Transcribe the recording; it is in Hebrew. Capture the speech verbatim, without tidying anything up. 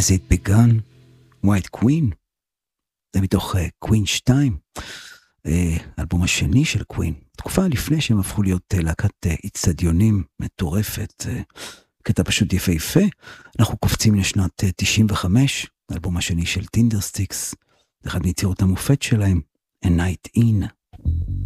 As It Begun, White Queen, זה מתוך קווין שתיים, האלבום השני של קווין, תקופה לפני שהם הפכו להיות להקת אצטדיונים מטורפת, קטע פשוט יפהפה. אנחנו קופצים לשנת תשעים וחמש, האלבום השני של טינדרסטיקס, אחד מיצירות המופת שלהם, A Night In.